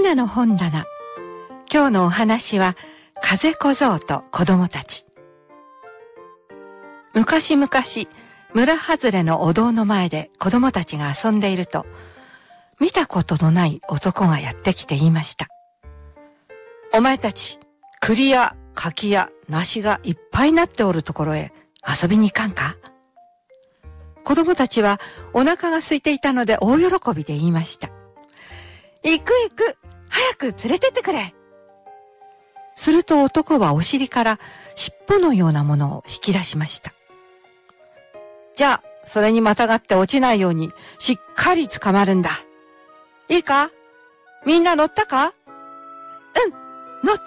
なの本棚。今日のお話は風小僧と子供たち。昔々、村外れのお堂の前で子供たちが遊んでいると、見たことのない男がやってきて言いました。お前たち、栗や柿や梨がいっぱいなっておるところへ遊びに行かんか？子供たちはお腹が空いていたので大喜びで言いました。行く行く、早く連れてってくれ。すると男はお尻から尻尾のようなものを引き出しました。じゃあ、それにまたがって落ちないようにしっかり捕まるんだ。いいか？みんな乗ったか？乗った。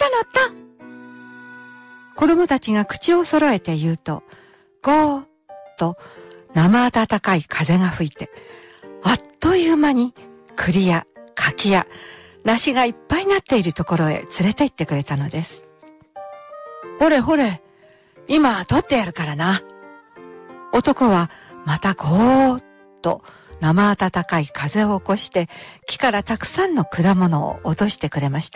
子供たちが口を揃えて言うと、ゴーッと生暖かい風が吹いて、あっという間に栗や柿や梨がいっぱいになっているところへ連れて行ってくれたのです。ほれほれ、今取ってやるからな。男はまたゴーッと生暖かい風を起こして木からたくさんの果物を落としてくれました。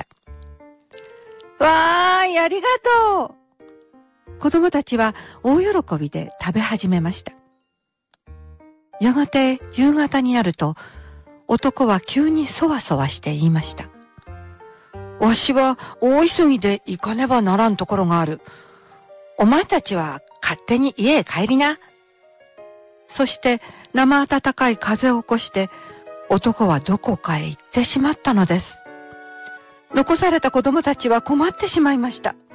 わーい、ありがとう。子供たちは大喜びで食べ始めました。やがて夕方になると、男は急にそわそわして言いました。わしは大急ぎで行かねばならんところがある。お前たちは勝手に家へ帰りな。そして生暖かい風を起こして男はどこかへ行ってしまったのです。残された子供たちは困ってしまいました。